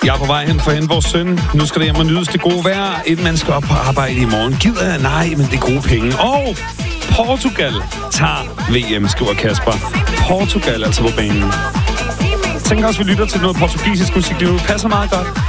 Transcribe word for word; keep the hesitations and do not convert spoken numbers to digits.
Jeg er på vej hen for at hente vores søn. Nu skal det hjem og nydes det gode vejr, inden man skal op på arbejde i morgen. Gider jeg? Nej, men det er gode penge. Og Portugal tager V M, skriver Kasper. Portugal altså på banen. Jeg tænker også, vi lytter til noget portugisisk musik. Det passer meget godt.